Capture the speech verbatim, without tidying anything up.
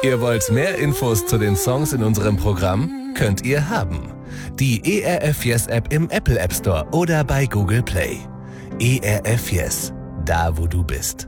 Ihr wollt mehr Infos zu den Songs in unserem Programm? Könnt ihr haben. Die E R F Yes App im Apple App Store oder bei Google Play. E R F Yes, da wo du bist.